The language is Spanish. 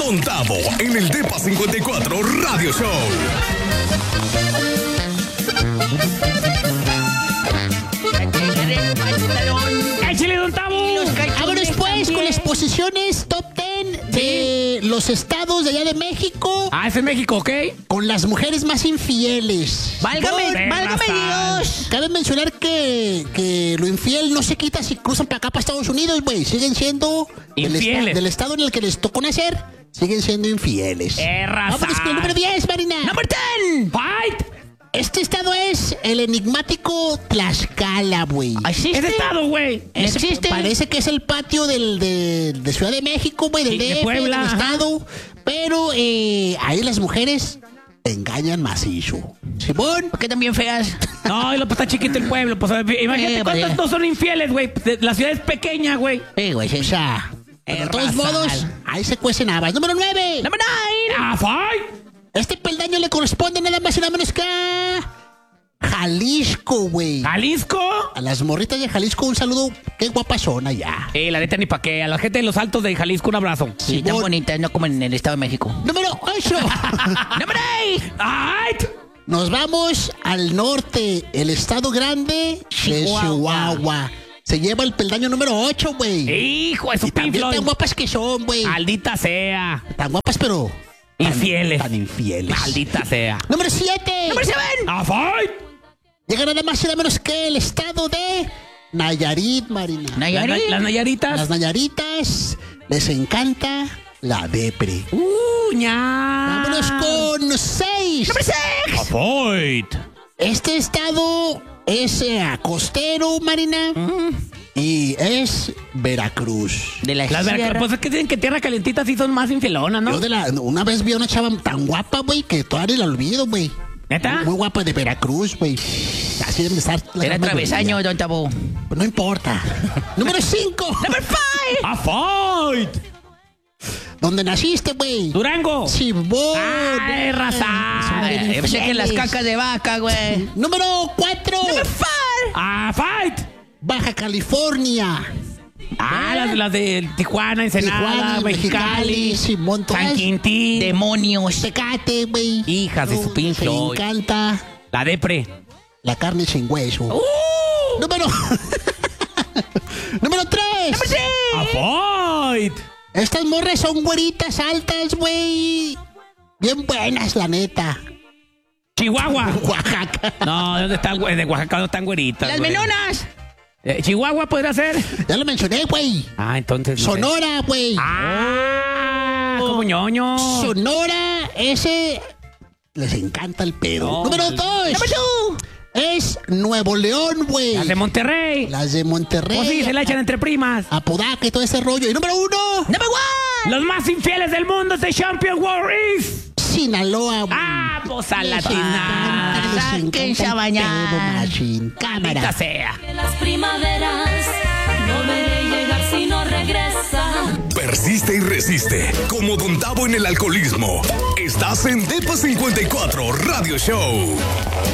Don Tavo en el Depa 54 Radio Show. ¡Échale, Don Tavo! Vámonos pues con las posiciones top 10 de los estados de allá de México. Ah, es en México, ¿ok? Con las mujeres más infieles. Válgame Dios. Cabe mencionar que lo infiel no se quita si cruzan para acá, para Estados Unidos, güey. Siguen siendo infieles. del estado en el que les tocó nacer. Siguen siendo infieles. Raza. Vámonos con el número 10, Marina. Number 10. ¡Fight! Este estado es el enigmático Tlaxcala, güey. ¿Existe? ¿Ese estado, güey? ¿Existe? Parece que es el patio de Ciudad de México, güey, del Sí, de DF, Puebla, del ajá. estado. Pero ahí las mujeres engañan macizo. Simón. ¿Por qué tan bien feas? No, y lo está chiquito el pueblo. Pues imagínate cuántos vaya. no son infieles, güey. La ciudad es pequeña, güey. Güey, sí. O sea, de todos raza. modos, ahí se cuecen habas. Número 9. Number 9. ¡Ah, fight! Este peldaño le corresponde nada más y nada menos que a Jalisco, güey. ¿Jalisco? A las morritas de Jalisco, un saludo. Qué guapas son allá. La neta ni pa' qué. A la gente de los altos de Jalisco, un abrazo. Sí, tan bonitas, no como en el Estado de México. Número 8. Number 8. ¡Ay! Nos vamos al norte, el estado grande de Chihuahua. Se lleva el peldaño número 8, güey. ¡Hijo de su Y también pinfloy! tan guapas que son, güey. ¡Maldita sea! Tan guapas, pero Infieles. Tan infieles. ¡Maldita sea! Número 7. Number 7. ¡Ah, fight! Llega nada más y nada menos que el estado de Nayarit, Marina. Nayarit. Las Nayaritas. Las Nayaritas les encanta la depre. ¡Ña! Vámonos con 6. Number 6. ¡Ah, fight! Este estado es costero, Marina. Y es Veracruz. De la Las sierra. pues es que dicen que tierra calientita sí son más infelonas, ¿no? Yo una vez vi a una chava tan guapa, güey, que todavía la olvido, güey. ¿Neta? Muy guapa de Veracruz, güey. Así deben de estar. las Era más travesaño, bonitas. Don Tabo. Pues no importa. Número 5. Number 5. ¡Ah, fight! ¿Dónde naciste, güey? ¡Durango! Simón. ¡Ay, raza! Yo pensé que las cacas de vaca, güey. Número 4. Number 5. ¡Ah, fight! Baja California. Las de Tijuana, Ensenada, Mexicali, Simón. todas San Quintín. Demonios. Tecate, güey. Hijas de su Me pinche hoy. encanta La depre. la carne sin hueso. Número... Número 3. ¡Ah, fight! Estas morras son güeritas altas, güey. Bien buenas, la neta. Chihuahua. Oaxaca. No, ¿dónde está el güey? De Oaxaca no están güeritas. Las güey. menonas. Chihuahua podría ser. Ya lo mencioné, güey. Ah, entonces. no sé. Sonora, güey. Ah, como ñoño. Sonora, ese les encanta el pedo. No, Número 2. Number 2. Es Nuevo León, güey. Las de Monterrey. Las de Monterrey. Pues sí, se la echan entre primas. Apodaca y todo ese rollo. Y número 1. Number 1. Los más infieles del mundo de Champion Warriors. Sinaloa, güey. Ah, pues a la Les chingada. encanta, les Sáquense encanta a el bañar. pedo, machín. Maldita Cámara. sea. Que las primaveras no veré llegar si no regresa. Persiste y resiste. Como Don Tavo en el alcoholismo. Estás en Depa 54 Radio Show.